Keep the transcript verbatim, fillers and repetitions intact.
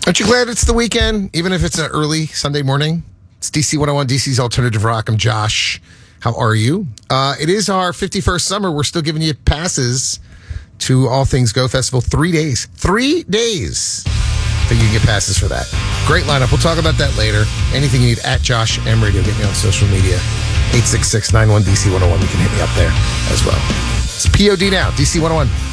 Aren't you glad it's the weekend, even if it's an early Sunday morning? It's D C one oh one, D C's Alternative Rock. I'm Josh. How are you? Uh, it is our fifty-first summer. We're still giving you passes to All Things Go Festival. Three days. Three days that you can get passes for that. Great lineup. We'll talk about that later. Anything you need at Josh M Radio. Get me on social media. eight six six, nine one, D C one oh one. You can hit me up there as well. It's P O D now. D C one oh one.